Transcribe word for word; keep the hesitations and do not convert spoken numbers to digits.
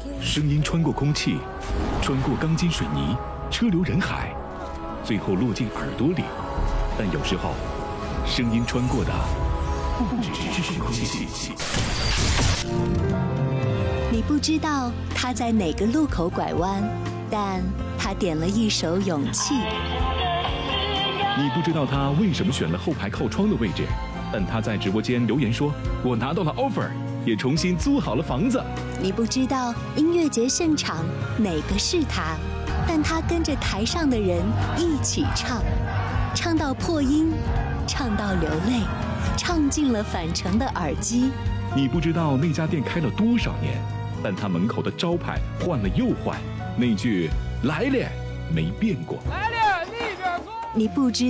声音穿过空气，穿过钢筋水泥，车流人海，最后落进耳朵里。但有时候，声音穿过的不只是空气。 你不知道他在哪个路口拐弯，但他点了一首《勇气》。 你不知道他为什么选了后排靠窗的位置，但他在直播间留言说：“我拿到了 offer， 也重新租好了房子。” 你不知道音乐节现场哪个是他，但他跟着台上的人一起唱，唱到破音，唱到流泪，唱进了返程的耳机。 你不知道那家店开了多少年，但他门口的招牌换了又换，那句“来了”没变过。 来了，那边坐。你不知